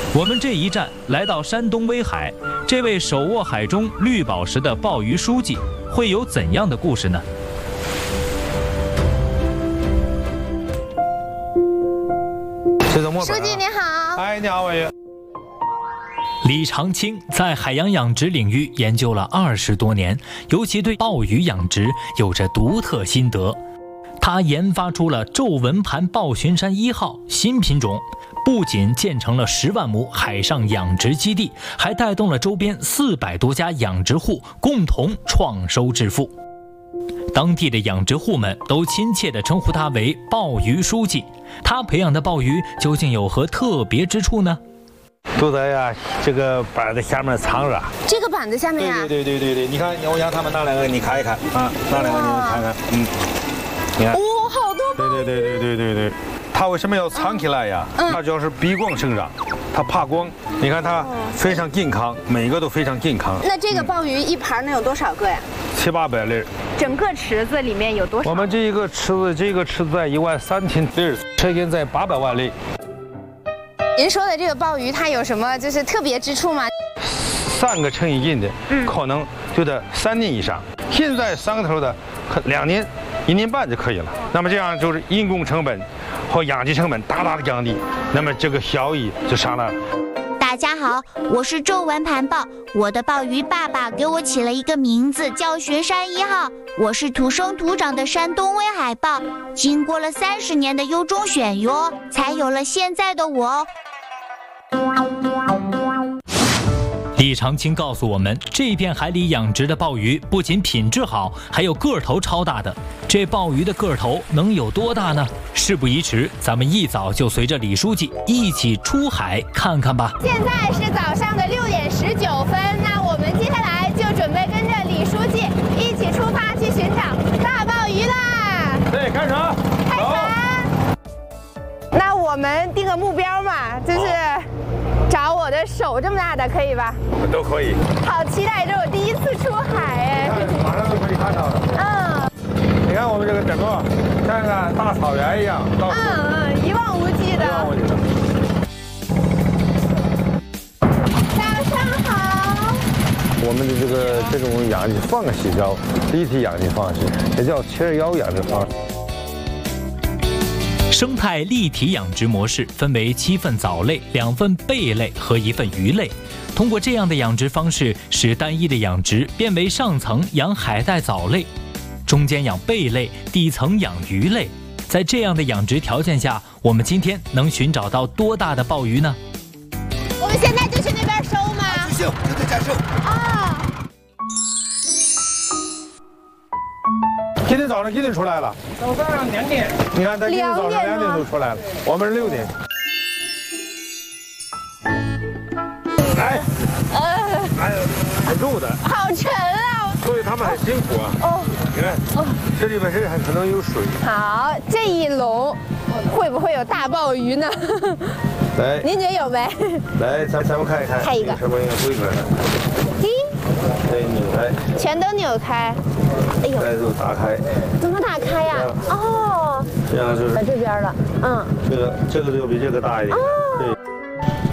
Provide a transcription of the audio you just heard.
我们这一站来到山东威海，这位手握海中绿宝石的鲍鱼书记会有怎样的故事呢？ 书记你好。 哎，你好，委员。 李长青在海洋养殖领域研究了20多年，尤其对鲍鱼养殖有着独特心得。他研发出了皱纹盘鲍巡山1号新品种，不仅建成了10万亩海上养殖基地，还带动了周边400多家养殖户共同创收致富。当地的养殖户们都亲切地称呼他为鲍鱼书记。他培养的鲍鱼究竟有何特别之处呢？ 都在呀这个板子下面藏着。 这个板子下面呀？ 对，你看，我让他们拿两个，你看一看啊，拿两个你看看，你看。 哦，好多鲍鱼。 对。它为什么要藏起来呀？它主要是避光生长，它怕光。你看它非常健康，每个都非常健康。 那这个鲍鱼一盘能有多少个呀 ？700-800粒。 整个池子里面有多少？ 我们这个池子在13000粒，车间在800万粒。 您说的这个鲍鱼，它有什么就是特别之处吗 ？3个成1斤的，可能就得3年以上。现在上头的2年、1年半就可以了。那么这样就是人工成本和养殖成本大大的降低，那么这个效益就上来了。 大家好，我是皱纹盘鲍，我的鲍鱼爸爸给我起了一个名字叫巡山1号。我是土生土长的山东威海鲍，经过了30年的优中选优，才有了现在的我哦。 李长青告诉我们，这片海里养殖的鲍鱼不仅品质好，还有个头超大的。这鲍鱼的个头能有多大呢？事不宜迟，咱们一早就随着李书记一起出海看看吧。 现在是早上的6点19分，那我们接下来就准备跟着李书记一起出发去寻找大鲍鱼啦。 对，开始。 开始。那我们定个目标嘛，就是找我的手这么大的，可以吧？ 都可以。 好期待，这是我第一次出海哎。 马上就可以看到了。你看我们这个整个像个大草原一样， 一望无际的。早上好。 我们的这种养殖方式叫立体养殖方式，也叫切腰养殖方式。 生态立体养殖模式分为7份藻类、2份贝类和1份鱼类。通过这样的养殖方式，使单一的养殖变为上层养海带藻类，中间养贝类，底层养鱼类。在这样的养殖条件下，我们今天能寻找到多大的鲍鱼呢？ 我们现在就去那边收吗？ 去收，就在这收。 今天早上几点出来了？早上2点。你看，他今天早上2点就出来了，我们是6点。很重的， 好沉啊！ 所以他们很辛苦啊。你看，这里面是很可能有水。 好，这一笼会不会有大鲍鱼呢？ 来， 您觉得有没？ 来，咱们看一看。 开一个。 什么一个规格的？对，扭开。 全都扭开。 哎呦！再就打开。 怎么打开呀？哦。 这样就是。 在这边了。 这个就比这个大一点。 哦。